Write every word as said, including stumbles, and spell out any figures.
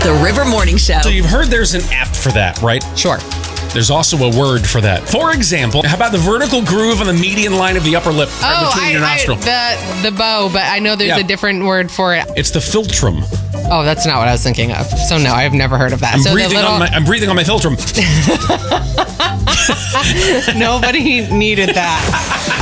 The River Morning Show. So you've heard there's an app for that, right? Sure. There's also a word for that. For example, how about the vertical groove on the median line of the upper lip right Oh, between I, your nostril? I, the the bow, but I know there's Yeah. a different word for it. It's the philtrum. Oh, that's not what I was thinking of. So no, I've never heard of that. I'm so breathing the little, on my I'm breathing on my philtrum. nobody needed that.